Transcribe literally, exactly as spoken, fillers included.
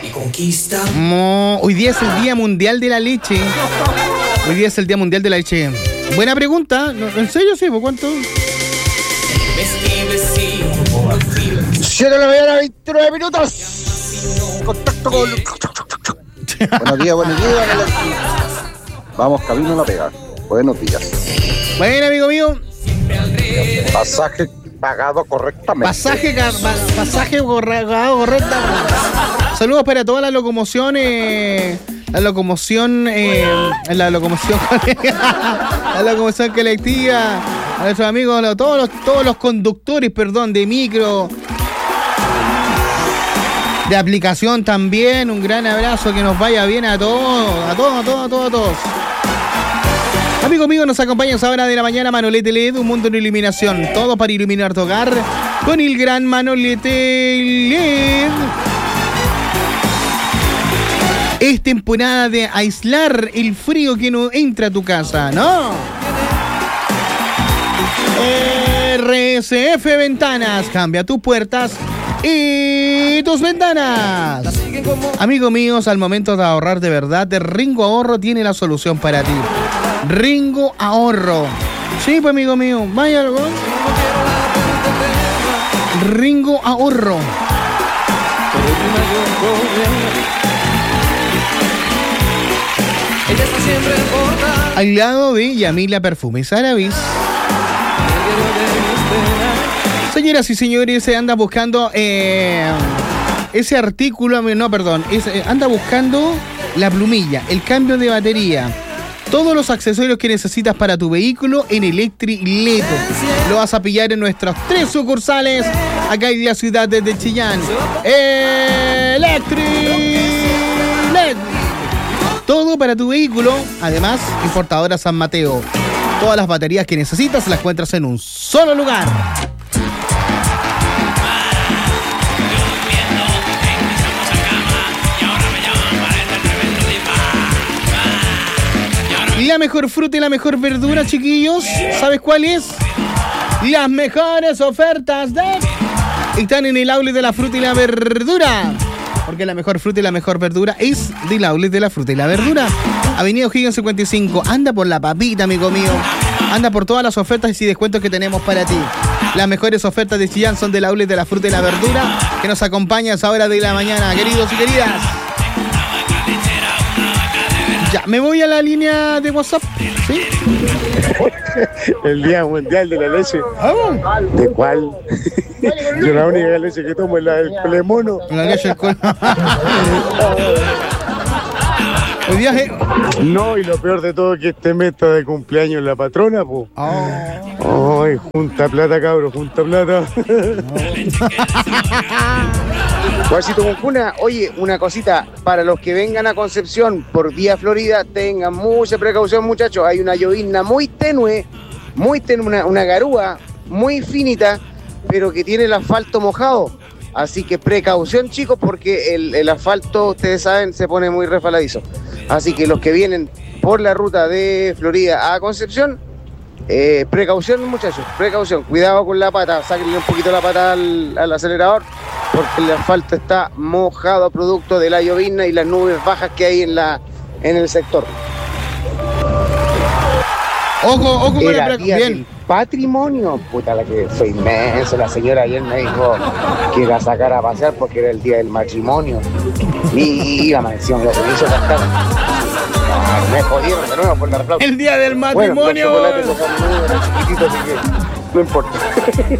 y conquista. No, hoy día es el Día Mundial de la Leche. Hoy día es el Día Mundial de la Leche. Buena pregunta. ¿En serio sí? ¿Por cuánto? siete de la mañana, veintinueve minutos. Contacto con... Buenos días, buenos días. Vamos, camino a la pega. Buenos días. Bueno, amigo mío. Pasaje pagado correctamente. Pasaje, pasaje pagado correctamente. Saludos para toda la locomoción. Eh, la locomoción. Eh, la locomoción. la locomoción colectiva. A nuestros amigos, todos los, todos los conductores, perdón, de micro. De aplicación también. Un gran abrazo. Que nos vaya bien a todos. A todos, a todos, a todos, a todos. Amigo mío, nos acompaña a esa hora de la mañana Manolete L E D, un mundo en iluminación. Todo para iluminar tu hogar con el gran Manolete L E D. Es temporada de aislar el frío que no entra a tu casa, ¿no? R S F Ventanas, cambia tus puertas y tus ventanas. Amigos míos, al momento de ahorrar de verdad, Ringo Ahorro tiene la solución para ti. Ringo Ahorro. Sí, pues amigo mío, vaya algo. Ringo Ahorro. Al lado de Yamila Perfumes Árabes. Señoras y señores, se anda buscando eh, ese artículo, no, perdón, es, eh, anda buscando la plumilla, el cambio de batería. Todos los accesorios que necesitas para tu vehículo en Electric L E D. Lo vas a pillar en nuestras tres sucursales acá en la ciudad de Chillán. Electric L E D. Todo para tu vehículo. Además, importadora San Mateo. Todas las baterías que necesitas las encuentras en un solo lugar. La mejor fruta y la mejor verdura, chiquillos. ¿Sabes cuál es? Las mejores ofertas de... Están en el outlet de la fruta y la verdura. Porque la mejor fruta y la mejor verdura es del outlet de la fruta y la verdura. Avenida O'Higgins cincuenta y cinco. Anda por la papita, amigo mío. Anda por todas las ofertas y descuentos que tenemos para ti. Las mejores ofertas de Chillán son del outlet de la fruta y la verdura, que nos acompaña a esa hora de la mañana, queridos y queridas. Ya, me voy a la línea de WhatsApp. ¿Sí? El Día Mundial de la Leche. ¿Vamos? ¿De cuál? Yo la única leche que tomo es la del colemono. La leche del colemono. Hoy día es... No, y lo peor de todo es que este mes está de cumpleaños la patrona, po. Oh. Ay, junta plata, cabro, junta plata. Juancito Moncuna, oye, una cosita, para los que vengan a Concepción por vía Florida, tengan mucha precaución, muchachos. Hay una llovizna muy tenue, muy tenue, una, una garúa muy finita, pero que tiene el asfalto mojado. Así que precaución, chicos, porque el, el asfalto, ustedes saben, se pone muy resbaladizo. Así que los que vienen por la ruta de Florida a Concepción, eh, precaución, muchachos, precaución. Cuidado con la pata, sáquenle un poquito la pata al, al acelerador, porque el asfalto está mojado producto de la llovizna y las nubes bajas que hay en, la, en el sector. Ojo, ojo con Era el día bien. del patrimonio. Puta, la que fue inmenso. La señora ayer me dijo que iba a sacar a pasear porque era el día del matrimonio. Y iba, me decían, lo que me hizo gastar. Ah, me jodieron de nuevo por la aplauso. El día del matrimonio. Bueno, los chocolates los son muy chiquititos, así que no importa.